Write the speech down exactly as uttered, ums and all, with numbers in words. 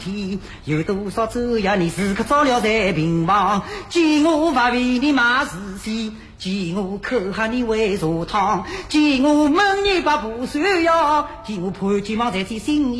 有多少昼夜你时刻照料在病房，见我不为你买是非，见我口喊你为茶汤，见我问你把不算药，见我盼期望在天心。